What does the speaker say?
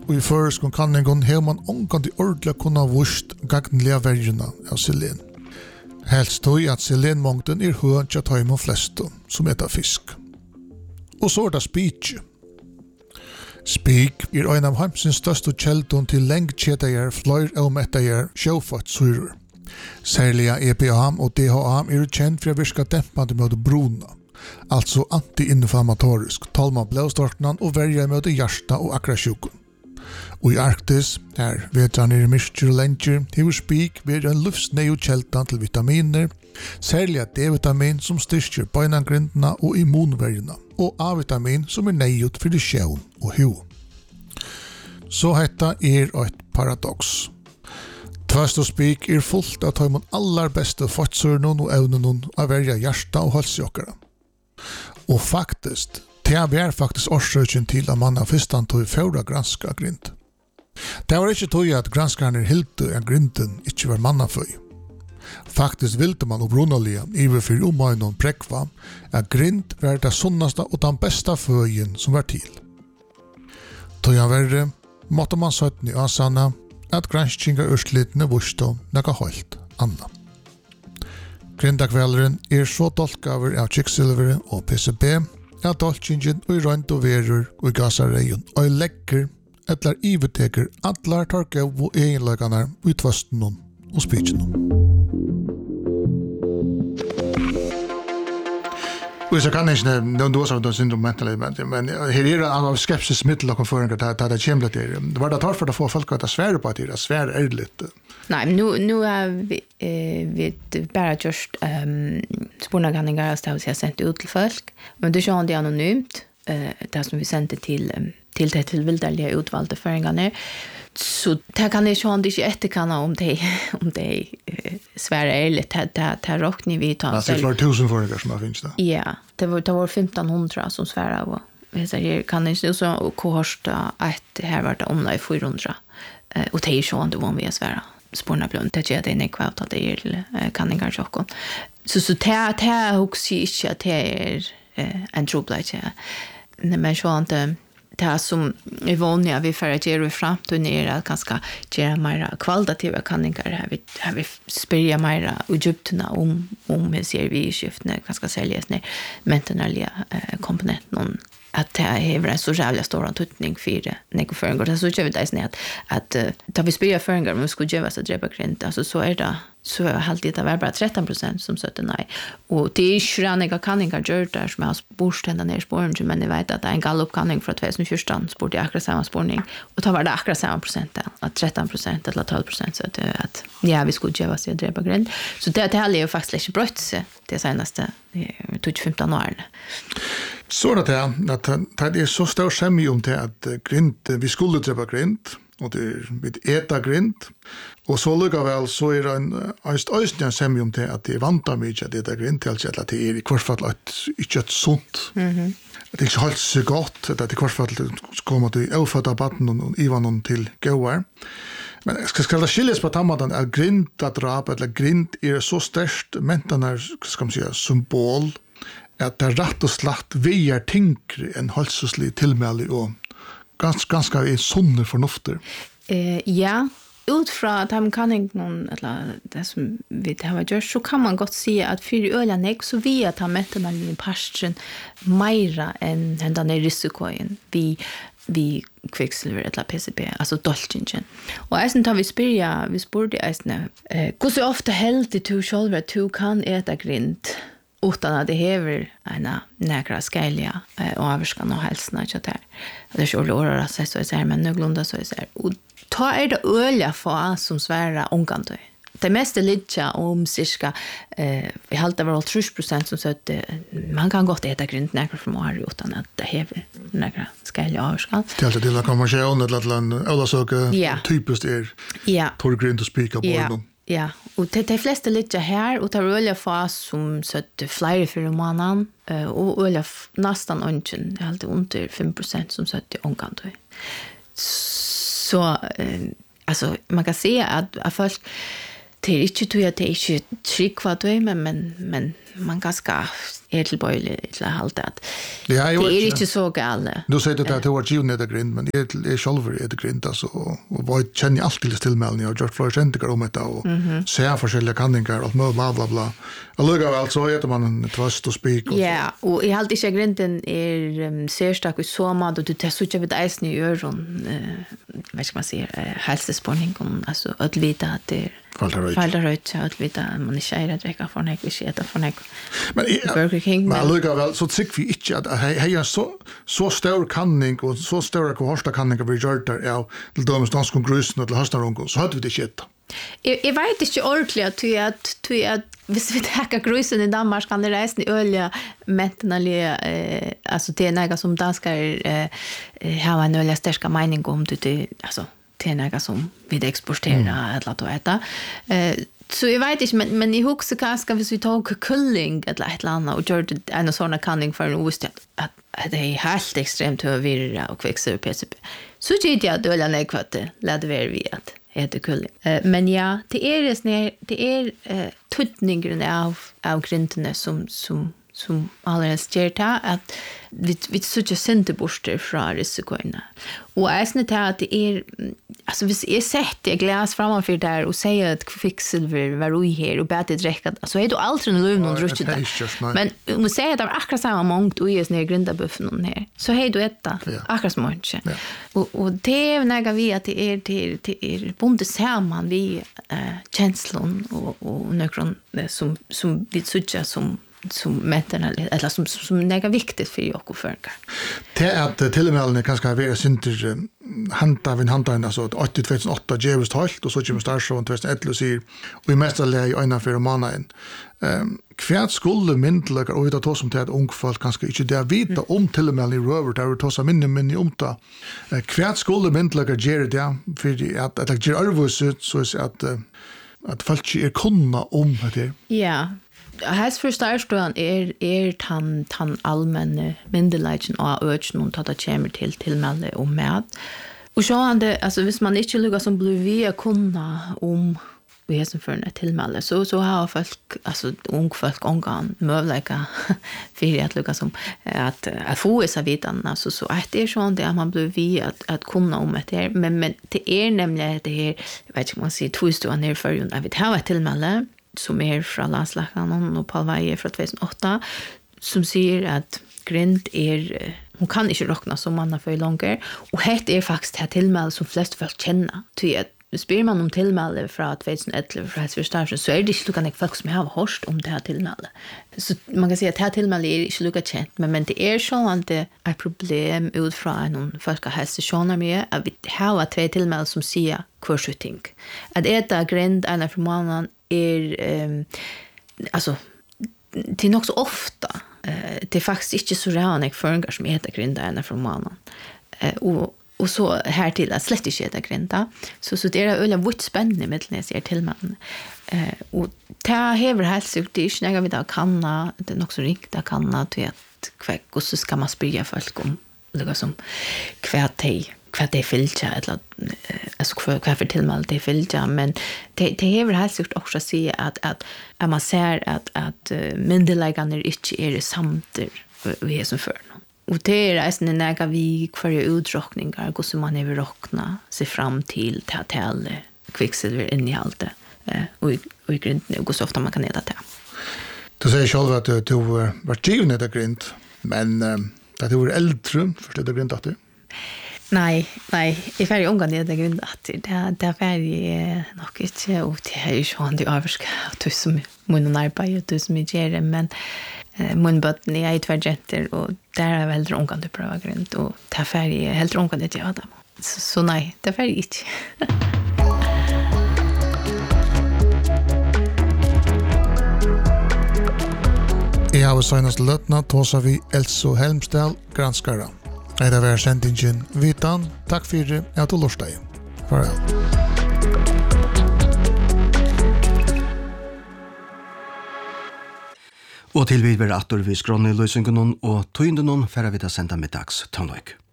og i føreskon kanningen har man omgått i ordentlig kunna vurst gagnlige verjene av selen. Helst tog at selenmångden høy til tøymon flestu som etter fisk. Og så det spik. Spik en av heimsins største kjeldon til lengkjedager, fløyr og mettager sjøfatsyrer. Særlig EPA og DHA kjent for å virke dempende mot bruna, altså anti-inflammatorisk, talma blåstorknan og verja mot hjärsta og akrasjuken. Og i Arktis, her vetraner myrkjer og lenger, hever spik være en luftsneo kjeltan til vitaminer, særlig D-vitamin som styrker beinangrindene og immunverjene, og A-vitamin som nejut for sjøen og hu. Så hetta et paradox. Tvast og spik fullt av tøymon allar beste fotsurnon og evnenon av verja hjärsta og halsjokkara. Og faktisk, det var faktisk årsøkjen til at man av fyrstan tog fjóra granska grind. Det var ikke tog at granskarne hilde en grinden ikke var mannaføy. Faktisk ville man opprunalige iverfyr omøynon prekva at grind var det sunnaste og den beste føyen som var til. Tog han verre, måtte man søtten i asanna at granskinga urslitene vursto nega holdt anna. Grindakvelderen så dolkaver av kiksilver og PCB, at dolkingen og rønt og verur og gassareien og lekker eller iveteker allar torke og egenløkene utvasten og spikjen. Och så kan inte då så då syndrom mentalt men här är av skepsis mittel och förringar att det kommer det. Det var det tar för att få folk att svära på att det är svär ärligt. Nej, nu är vi bara just spårnaganningar så har jag sänt ut till folk. Men det är ju anonymt. Det som vi sände till vildarliga utvalda förringarna. Så det kan jag inte efterkanna om det svära ärligt. Det råkning vi tar. Det är flera tusen förringar som har finns det. Ja, det var 1500 som svära och jag säger kan inte så kohorsta att här var det omlai 400. Och det är ju inte om vi är svära. Spårna blund, det är det nekvart att det är kanningar tjockon. Så det också inte att det är en troblad. Men så inte det som är vanliga vi för att göra framtiden är att ganska göra mer kvalitativa kanningar här vi spyrja mer Egypterna om hur ser vi i skiftene ganska säljas ner mentaliga komponenten att det är en så jävla stor antutning för nekoföringar. Det så gör vi det snett att tar vi spyrja föringar men vi skulle göra så drepa grint alltså så är det så har alltid det var bara 13% som sötte nej. Och det är skraniga kanningar gör där som har borstända ner spåren men jag vet att det är en gallupkanning från 2014 spår akkurat samma spårning och då var det akkurat samma procent att 13% eller 12% så att ja vi skulle göra så drepa grint. Så det är ju faktiskt inte brött sig det senaste 15 år. Så att det är så stor sämja om det att grint vi skulle drepa grint och det vid äta grint och så lukar väl så är det en sämja om det att det vantar mycket att äta grint alltså att det är i kvart fall inte ett sunt. Det är inte helt så gott att det i kvart fall kommer till avfödda batten och ivan till gåar. Men ska det skiljas på tammadan att grintadrap eller grint är så störst mentanar ska man säga symbol att det rätt och slagt vi är tinkre en hälsoslig tillmäle och ganska är sunna förnufter. Ja, utfra de kan inte någon eller det som vi har gjort så kan man gott säga att för öliga nek så vi att ha mättarna i passion mera än den där risikoen vi kvicksilver eller PCB alltså dolchingen. Och sen tar vi spurte äsna hur så ofta helt du själva du kan äta grint utan att det häver några skäliga och avskan och hälsan och det är så låra så är men någorlunda så är och ta är det öliga för som svära ångande. Det mesta ligger om cirka vi halta var 30% som så att man kan gott äta grint några från år utan att det häver några skäliga avskan. Det är det kommer ske under alla saker typiskt är. Ja. På grint och spika på dem. Ja, och de flesta ligger här och tar öliga fas som sött flera för månaden och öliga nästan ungen är alltid under 5% som sött i ångande. Så alltså man kan se att först det inte tror jag det är inte trygg vad du men man ganska är tillbörlig till att hålla att det är inte så galet. Du säger det att det var givet det grind men är själv det grind alltså och vad känner jag alltid till mellan och George Floyd inte om det och så forskjelliga kanningar och bla bla bla. Alltså alltså heter man en trust to speak. Ja, och I allt inte grinden är särstark och så man då du tar så jag vid isen I öron vad ska man säga hälsospårning alltså att vita att det Falderøyt, att vita man inte är att dricka för näck, vi äter för näck. Men Burger King. Men lukar väl så tycker vi inte att hej så stor kanning och så stora kohorsta kanning av Richard där ja till dömes dansk kongress och till hastarungo så hade vi det shit. Jag vet inte ordentligt att hvis vi tar grusen I Danmark kan det resa I ölja mentally alltså det är något som danskar har en ölja starka mening om det alltså det är något som vi exporterar eller att äta. Så jag vet inte, men I huxar kanske hvis vi tar kulling eller ett annat och gör en sån kanning för en ost att det är helt extremt högvirra och kvicksilver PCB. Så tycker jag att ölen är kvart lärde vi vi att äta kulling. Men ja, det är tutningen av grindarna som alldeles ger det att vi söker synteborster från risikoerna. Och jag snittar att det är alltså hvis jag sätter glas framför där och säger att kvicksilver var här och bättre dräcka så är det aldrig någon någon druckit där. Men om man säger att det var akkurat samma mångt och är ner grindabuffen här så hej då detta akkurat som inte. Och det är när vi att det är bundet samman vi känslon och nökron som vi söker som mätterna eller som är viktigt för jag och förkar. Det är att tillmälen kanske har varit synter hanta alltså 2008 James halt och så kommer Starshow 2011 säger och I mesta läge ena för månaden. Kvärt skulle myndlager och det tar som till att ung folk kanske inte där vita om tillmälen I röver där tar sig minne om det. Kvärt skulle myndlager ger det för att ger arvus så att folk är kunna om det. Ja. Hans förståelsen är tan allmänna myndigheten och urgen att det kommer till med och med. Och så alltså hvis man inte lukkar som blir vi kunna om vi är som för en tillmäle så har folk alltså ung folk omgång möjliga för att lukka som att få sig vidan alltså så att det är sånt där man blir vi att kunna om det men det är nämligen det här jag vet inte man säger tvåstående ner för ju att ha ett tillmäle som är från landsläkaren och Paul Weijer från 2008 som säger att grind är hon kan inte räkna som man har för långt och det är faktiskt det tillmäle som flest folk känner till att spyr man om tillmäle från 2011 från Helsingfors så är det inte lika folk som har hört om det här tillmäle. Så man kan säga att det här tillmäle är inte lika känt men det är så att det är problem utifrån någon folkhälsotioner med att vi har två tillmäle som säger kvarsutting. Att äta grind ena för månaden är alltså det är nog så ofta det är faktiskt inte så rena förungar som äter grind ena för månaden. Och så här till att slett inte äta grinda. Så det är öliga vitt spännande med när jag ser till man. Och det hever helt surt det är inte när vi da kanna det är också ringt att kanna till att kväck och så ska man spyrja folk om liksom kvärt det filja eller alltså kvärt för tillmal det filja men det hever helt surt också se att man ser att myndigheterna inte är samter vi är som för och det är när vi kvarje utdrockningar går som man över rockna sig fram till tätale kvicksilver in I allt det och I grind går så ofta man kan äta det. Du säger själv att du var given det grind men att du var äldre för det grind att du? Nej, I färg omgång det grind att det färg nog inte och det är ju sån det överska att du som mun arbete du som ger men munbötten är ett vergenter och där är väl rånkan du prövar grind och det här färg är helt rånkan det jag dem. Så nej, det färg inte. Jag har senast lötna tåsa vi Elso Helmsdal granskara. Det var sendingen Vitan. Tack för det. Jag tog lörsta igen. Farväl. Og til vi vil atter vi skrånne løsningen og tøynden for å vite senda middags tønnøyk.